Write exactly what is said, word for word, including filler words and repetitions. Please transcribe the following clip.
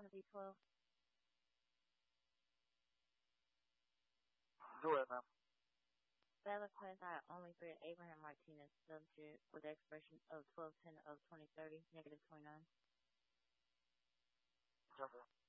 on the B twelve. Go ahead, ma'am. Valid class I only for Abraham Martinez, subject with expiration of twelve ten of twenty thirty, negative twenty-nine. Yes, sir.